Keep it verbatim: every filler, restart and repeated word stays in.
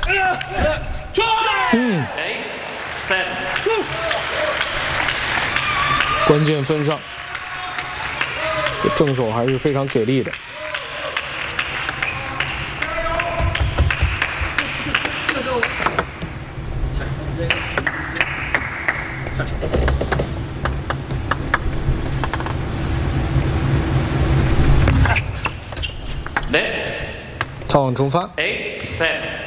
嗯，关键分上，这正手还是非常给力的。擦网重发。 Eight, seven.